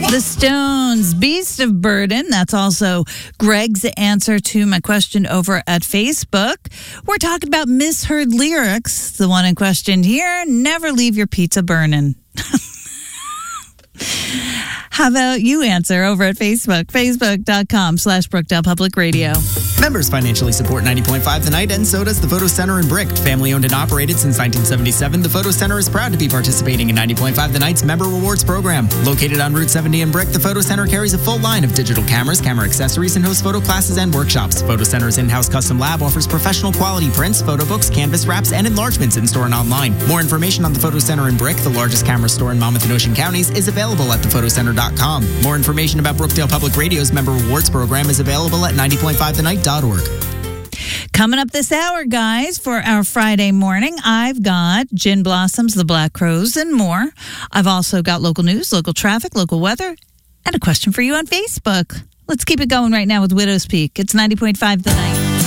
The Stones, Beast of Burden. That's also Greg's answer to my question over at Facebook. We're talking about misheard lyrics. The one in question here, never leave your pizza burning. How about you answer over at Facebook, facebook.com/Brookdale Public Radio. Members financially support 90.5 The Night, and so does the Photo Center in Brick. Family owned and operated since 1977, the Photo Center is proud to be participating in 90.5 The Night's Member Rewards program. Located on Route 70 in Brick, the Photo Center carries a full line of digital cameras, camera accessories, and hosts photo classes and workshops. Photo Center's in-house custom lab offers professional quality prints, photo books, canvas wraps, and enlargements in-store and online. More information on the Photo Center in Brick, the largest camera store in Monmouth and Ocean counties, is available at thephotoCenter.com. More information about Brookdale Public Radio's Member Rewards program is available at 90.5thenight.org. Coming up this hour, guys, for our Friday morning, I've got Gin Blossoms, the Black Crows, and more. I've also got local news, local traffic, local weather, and a question for you on Facebook. Let's keep it going right now with Widow's Peak. It's 90.5 The Night.